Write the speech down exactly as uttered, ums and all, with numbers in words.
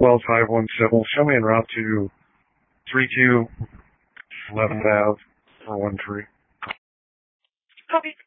Wells five one seven, show me en route to three two eleventh Ave four one three. Copy.